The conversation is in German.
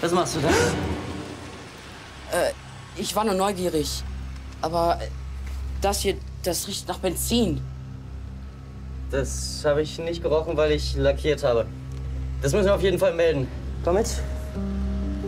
Was machst du da? Ich war nur neugierig. Aber das hier, das riecht nach Benzin. Das habe ich nicht gerochen, weil ich lackiert habe. Das müssen wir auf jeden Fall melden. Komm mit.